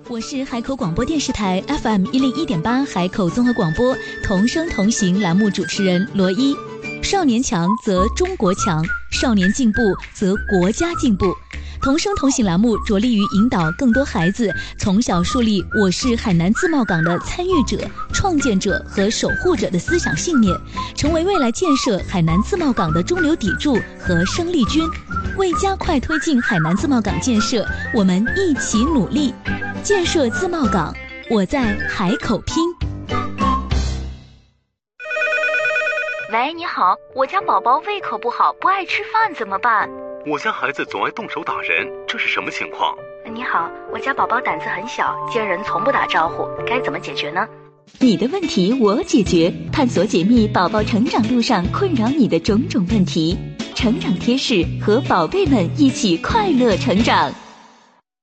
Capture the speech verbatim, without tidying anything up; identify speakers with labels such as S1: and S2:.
S1: 我是海口广播电视台 F M 一零一点八海口综合广播同声同行栏目主持人罗伊。少年强则中国强，少年进步则国家进步。同声同行栏目着力于引导更多孩子从小树立我是海南自贸港的参与者、创建者和守护者的思想信念，成为未来建设海南自贸港的中流砥柱和生力军。为加快推进海南自贸港建设，我们一起努力。建设自贸港，我在海口拼。
S2: 喂，你好，我家宝宝胃口不好，不爱吃饭怎么办？
S3: 我家孩子总爱动手打人，这是什么情况？
S2: 你好，我家宝宝胆子很小，见人从不打招呼，该怎么解决呢？
S1: 你的问题我解决，探索解密宝宝成长路上困扰你的种种问题，成长贴士和宝贝们一起快乐成长。